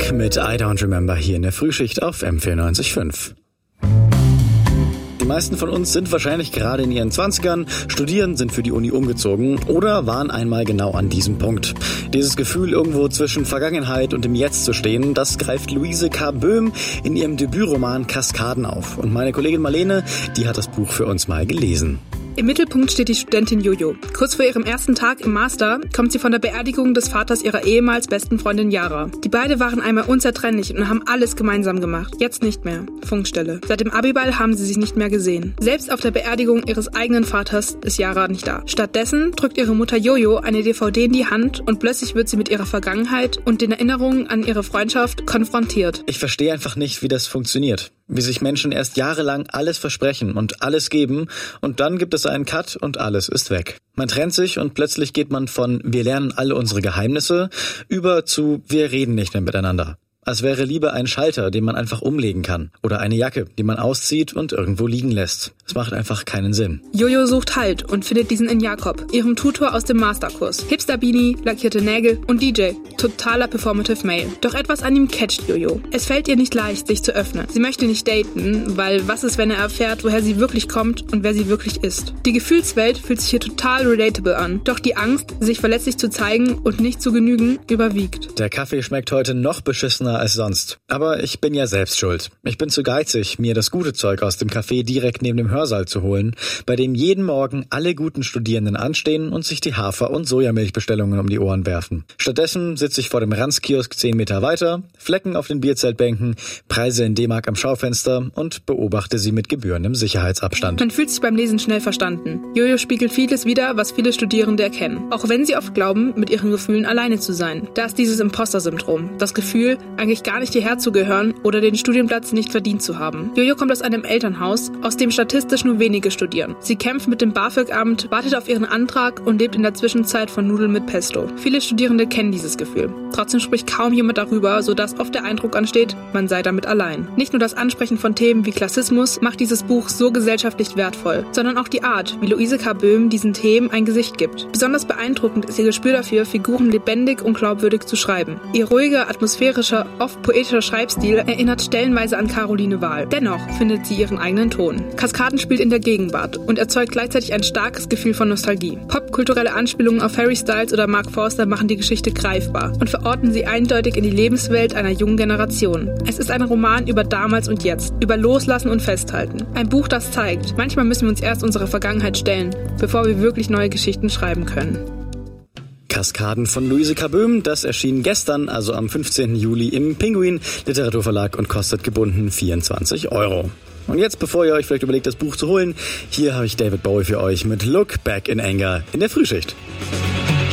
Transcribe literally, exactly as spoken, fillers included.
Luck mit I Don't Remember hier in der Frühschicht auf M vierundneunzig Komma fünf. Die meisten von uns sind wahrscheinlich gerade in ihren Zwanzigern, studieren, sind für die Uni umgezogen oder waren einmal genau an diesem Punkt. Dieses Gefühl, irgendwo zwischen Vergangenheit und dem Jetzt zu stehen, das greift Luise K. Böhm in ihrem Debütroman Kaskaden auf. Und meine Kollegin Marlene, die hat das Buch für uns mal gelesen. Im Mittelpunkt steht die Studentin Jojo. Kurz vor ihrem ersten Tag im Master kommt sie von der Beerdigung des Vaters ihrer ehemals besten Freundin Yara. Die beiden waren einmal unzertrennlich und haben alles gemeinsam gemacht. Jetzt nicht mehr. Funkstelle. Seit dem Abiball haben sie sich nicht mehr gesehen. Selbst auf der Beerdigung ihres eigenen Vaters ist Yara nicht da. Stattdessen drückt ihre Mutter Jojo eine D V D in die Hand und plötzlich wird sie mit ihrer Vergangenheit und den Erinnerungen an ihre Freundschaft konfrontiert. Ich verstehe einfach nicht, wie das funktioniert. Wie sich Menschen erst jahrelang alles versprechen und alles geben und dann gibt es einen Cut und alles ist weg. Man trennt sich und plötzlich geht man von wir lernen alle unsere Geheimnisse über zu wir reden nicht mehr miteinander. Als wäre Liebe ein Schalter, den man einfach umlegen kann. Oder eine Jacke, die man auszieht und irgendwo liegen lässt. Es macht einfach keinen Sinn. Jojo sucht Halt und findet diesen in Jakob, ihrem Tutor aus dem Masterkurs. Hipster-Beanie, lackierte Nägel und D J. Totaler Performative Male. Doch etwas an ihm catcht Jojo. Es fällt ihr nicht leicht, sich zu öffnen. Sie möchte nicht daten, weil was ist, wenn er erfährt, woher sie wirklich kommt und wer sie wirklich ist. Die Gefühlswelt fühlt sich hier total relatable an. Doch die Angst, sich verletzlich zu zeigen und nicht zu genügen, überwiegt. Der Kaffee schmeckt heute noch beschissener als sonst. Aber ich bin ja selbst schuld. Ich bin zu geizig, mir das gute Zeug aus dem Café direkt neben dem Hörsaal zu holen, bei dem jeden Morgen alle guten Studierenden anstehen und sich die Hafer- und Sojamilchbestellungen um die Ohren werfen. Stattdessen sitze ich vor dem Ranzkiosk zehn Meter weiter, Flecken auf den Bierzeltbänken, Preise in D-Mark am Schaufenster und beobachte sie mit gebührendem Sicherheitsabstand. Man fühlt sich beim Lesen schnell verstanden. Jojo spiegelt vieles wider, was viele Studierende erkennen. Auch wenn sie oft glauben, mit ihren Gefühlen alleine zu sein. Da ist dieses Imposter-Syndrom. Das Gefühl, eigentlich gar nicht hierher zu gehören oder den Studienplatz nicht verdient zu haben. Jojo kommt aus einem Elternhaus, aus dem statistisch nur wenige studieren. Sie kämpft mit dem BAföG-Amt, wartet auf ihren Antrag und lebt in der Zwischenzeit von Nudeln mit Pesto. Viele Studierende kennen dieses Gefühl. Trotzdem spricht kaum jemand darüber, sodass oft der Eindruck ansteht, man sei damit allein. Nicht nur das Ansprechen von Themen wie Klassismus macht dieses Buch so gesellschaftlich wertvoll, sondern auch die Art, wie Luise K. Böhm diesen Themen ein Gesicht gibt. Besonders beeindruckend ist ihr Gespür dafür, Figuren lebendig und glaubwürdig zu schreiben. Ihr ruhiger, atmosphärischer, oft poetischer Schreibstil erinnert stellenweise an Caroline Wahl. Dennoch findet sie ihren eigenen Ton. Kaskaden spielt in der Gegenwart und erzeugt gleichzeitig ein starkes Gefühl von Nostalgie. Popkulturelle Anspielungen auf Harry Styles oder Mark Forster machen die Geschichte greifbar und verorten sie eindeutig in die Lebenswelt einer jungen Generation. Es ist ein Roman über damals und jetzt, über Loslassen und Festhalten. Ein Buch, das zeigt, manchmal müssen wir uns erst unserer Vergangenheit stellen, bevor wir wirklich neue Geschichten schreiben können. Kaskaden von Luise K. Böhm, das erschien gestern, also am fünfzehnten Juli im Pinguin Literaturverlag und kostet gebunden vierundzwanzig Euro. Und jetzt, bevor ihr euch vielleicht überlegt, das Buch zu holen, hier habe ich David Bowie für euch mit Look Back in Anger in der Frühschicht.